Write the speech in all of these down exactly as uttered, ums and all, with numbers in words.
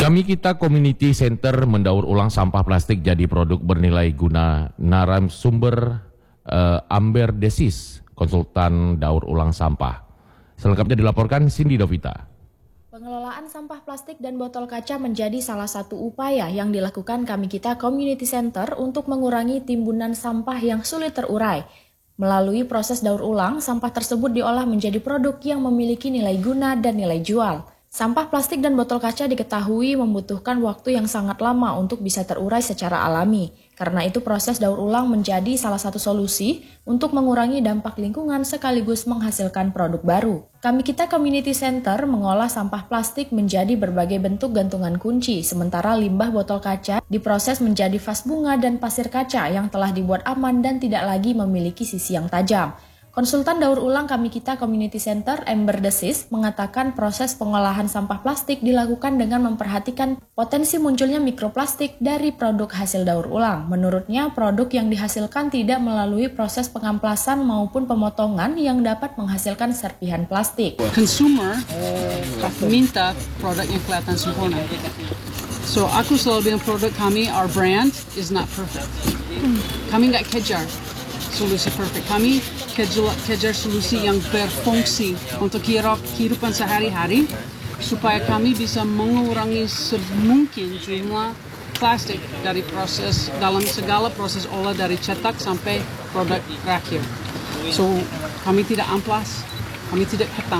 Kami Kita Community Center mendaur ulang sampah plastik jadi produk bernilai guna narasumber uh, Amber Desis, konsultan daur ulang sampah. Selengkapnya dilaporkan Cindy Dovita. Pengelolaan sampah plastik dan botol kaca menjadi salah satu upaya yang dilakukan Kami Kita Community Center untuk mengurangi timbunan sampah yang sulit terurai. Melalui proses daur ulang, sampah tersebut diolah menjadi produk yang memiliki nilai guna dan nilai jual. Sampah plastik dan botol kaca diketahui membutuhkan waktu yang sangat lama untuk bisa terurai secara alami. Karena itu proses daur ulang menjadi salah satu solusi untuk mengurangi dampak lingkungan sekaligus menghasilkan produk baru. Kami Kita Community Center mengolah sampah plastik menjadi berbagai bentuk gantungan kunci, sementara limbah botol kaca diproses menjadi vas bunga dan pasir kaca yang telah dibuat aman dan tidak lagi memiliki sisi yang tajam. Konsultan daur ulang Kami Kita Community Center, Amber Desis, mengatakan proses pengolahan sampah plastik dilakukan dengan memperhatikan potensi munculnya mikroplastik dari produk hasil daur ulang. Menurutnya, produk yang dihasilkan tidak melalui proses pengamplasan maupun pemotongan yang dapat menghasilkan serpihan plastik. Consumer minta produk yang kelihatan sempurna. So, aku selalu bilang produk kami, our brand, is not perfect. Kami nggak kejar solusi perfect. Kami kejar, kejar solusi yang berfungsi untuk kehidupan sehari-hari supaya kami bisa mengurangi semungkin jumlah plastik dari proses dalam segala proses olah dari cetak sampai produk terakhir. So kami tidak amplas, kami tidak ketam.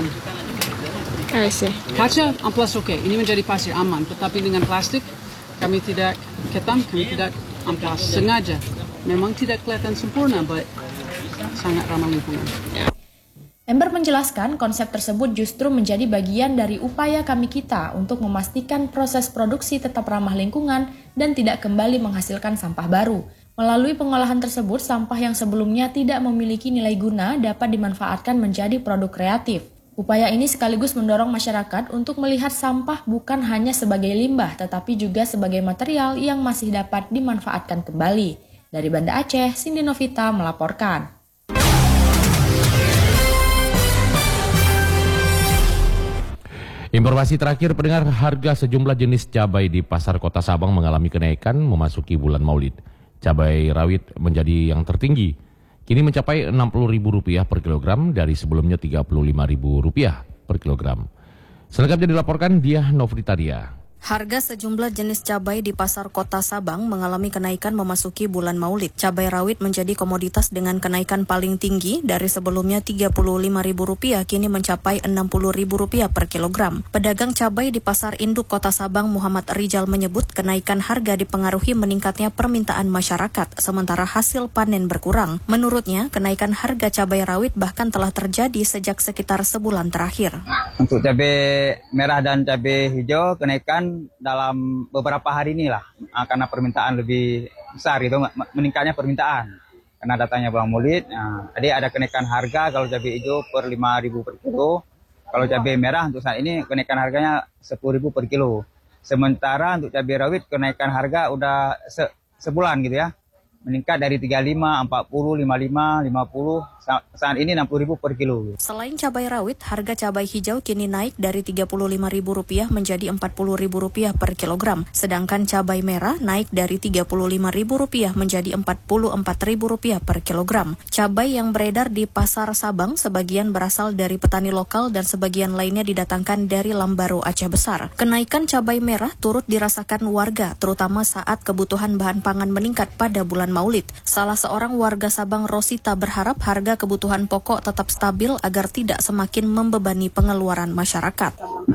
Kaca amplas oke, okay. Ini menjadi pasir aman, tetapi dengan plastik kami tidak ketam, kami tidak amplas sengaja. Memang tidak kelihatan sempurna, but sangat ramah lingkungan. Amber menjelaskan konsep tersebut justru menjadi bagian dari upaya Kami Kita untuk memastikan proses produksi tetap ramah lingkungan dan tidak kembali menghasilkan sampah baru. Melalui pengolahan tersebut, sampah yang sebelumnya tidak memiliki nilai guna dapat dimanfaatkan menjadi produk kreatif. Upaya ini sekaligus mendorong masyarakat untuk melihat sampah bukan hanya sebagai limbah, tetapi juga sebagai material yang masih dapat dimanfaatkan kembali. Dari Banda Aceh, Cindy Novita melaporkan. Informasi terakhir, pendengar, harga sejumlah jenis cabai di Pasar Kota Sabang mengalami kenaikan memasuki bulan Maulid. Cabai rawit menjadi yang tertinggi, kini mencapai enam puluh ribu rupiah per kilogram dari sebelumnya tiga puluh lima ribu rupiah per kilogram. Selengkapnya dilaporkan Diah Novitaria. Harga sejumlah jenis cabai di Pasar Kota Sabang mengalami kenaikan memasuki bulan Maulid. Cabai rawit menjadi komoditas dengan kenaikan paling tinggi dari sebelumnya tiga puluh lima ribu rupiah kini mencapai enam puluh ribu rupiah per kilogram. Pedagang cabai di Pasar Induk Kota Sabang Muhammad Rijal menyebut kenaikan harga dipengaruhi meningkatnya permintaan masyarakat sementara hasil panen berkurang. Menurutnya, kenaikan harga cabai rawit bahkan telah terjadi sejak sekitar sebulan terakhir. Untuk cabai merah dan cabai hijau kenaikan dalam beberapa hari inilah karena permintaan lebih besar itu meningkatnya permintaan karena datangnya bulan Maulid. Nah, jadi ada kenaikan harga kalau cabai hijau per lima ribu per kilo, kalau cabai merah untuk saat ini kenaikan harganya sepuluh ribu per kilo. Sementara untuk cabai rawit kenaikan harga udah se sebulan gitu ya. Meningkat dari tiga puluh lima, empat puluh, lima puluh lima, lima puluh, saat ini enam puluh ribu per kilo. Selain cabai rawit, harga cabai hijau kini naik dari tiga puluh lima ribu rupiah menjadi empat puluh ribu rupiah per kilogram. Sedangkan cabai merah naik dari tiga puluh lima ribu rupiah menjadi empat puluh empat ribu rupiah per kilogram. Cabai yang beredar di Pasar Sabang sebagian berasal dari petani lokal dan sebagian lainnya didatangkan dari Lambaro Aceh Besar. Kenaikan cabai merah turut dirasakan warga, terutama saat kebutuhan bahan pangan meningkat pada bulan Maulid. Salah seorang warga Sabang, Rosita, berharap harga kebutuhan pokok tetap stabil agar tidak semakin membebani pengeluaran masyarakat.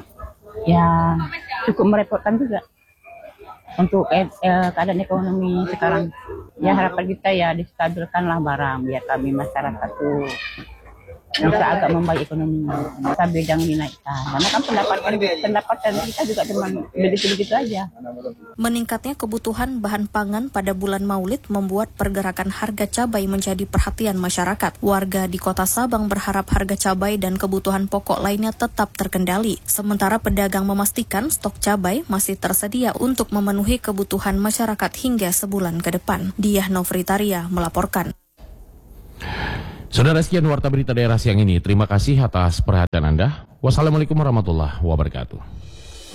Ya, cukup merepotkan juga untuk eh, keadaan ekonomi sekarang. Ya, harapan kita ya distabilkanlah barang biar kami masyarakat tuh bisa agak membaik ekonominya, stabil jangan dinaikkan. Karena kan pendapatan pendapatan kita juga cuma begitu-begitu aja. Meningkatnya kebutuhan bahan pangan pada bulan Maulid membuat pergerakan harga cabai menjadi perhatian masyarakat. Warga di Kota Sabang berharap harga cabai dan kebutuhan pokok lainnya tetap terkendali. Sementara pedagang memastikan stok cabai masih tersedia untuk memenuhi kebutuhan masyarakat hingga sebulan ke depan. Diah Novritaria melaporkan. Saudara, sekian warta berita daerah siang ini. Terima kasih atas perhatian Anda. Wassalamualaikum warahmatullahi wabarakatuh.